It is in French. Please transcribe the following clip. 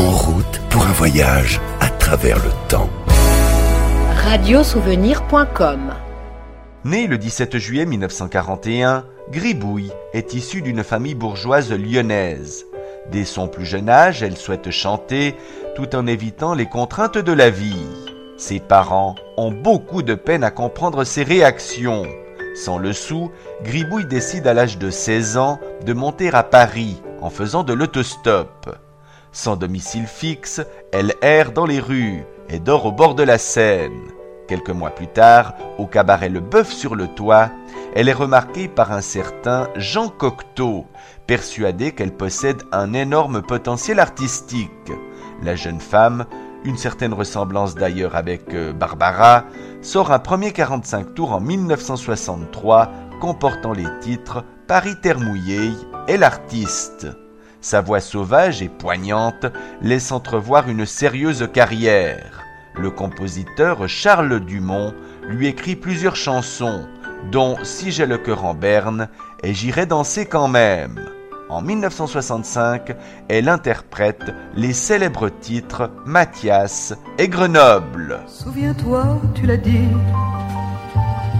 En route pour un voyage à travers le temps. Radiosouvenir.com. Né le 17 juillet 1941, Gribouille est issue d'une famille bourgeoise lyonnaise. Dès son plus jeune âge, elle souhaite chanter tout en évitant les contraintes de la vie. Ses parents ont beaucoup de peine à comprendre ses réactions. Sans le sou, Gribouille décide à l'âge de 16 ans de monter à Paris en faisant de l'autostop. Sans domicile fixe, elle erre dans les rues et dort au bord de la Seine. Quelques mois plus tard, au cabaret Le Bœuf sur le Toit, elle est remarquée par un certain Jean Cocteau, persuadé qu'elle possède un énorme potentiel artistique. La jeune femme, une certaine ressemblance d'ailleurs avec Barbara, sort un premier 45 tours en 1963 comportant les titres « Paris terre mouillée » et « L'artiste ». Sa voix sauvage et poignante laisse entrevoir une sérieuse carrière. Le compositeur Charles Dumont lui écrit plusieurs chansons, dont « Si j'ai le cœur en berne » et « J'irai danser quand même ». En 1965, elle interprète les célèbres titres « Mathias » et « Grenoble ». Souviens-toi, tu l'as dit,